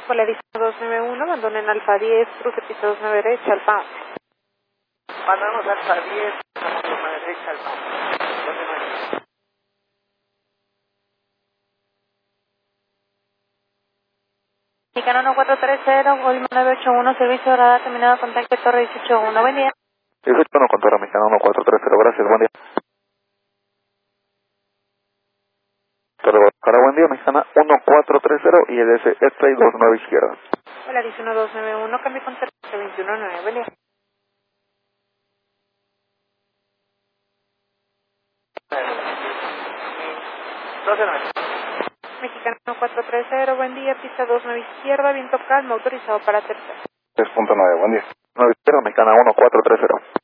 Hola, dice 291, abandonen Alfa 10, cruce piso 29 derecha, al pound. Mandamos Alfa 10, estamos a la derecha al pound. Mexicano 1430, Golma 981, servicio de radar terminado, contacto Torre 181, buen día. 18 con Torre Mexicana 1430, gracias, buen día. Torre Guadalajara, buen día, Mexicana 1430 y el S29 izquierda. Hola, dice 1291, cambio con Torre 219, buen día. Mexicano 430, buen día, pista 29 izquierda, viento calmo, autorizado para tercera. 3.9, buen día. 9 izquierda, Mexicana 1430.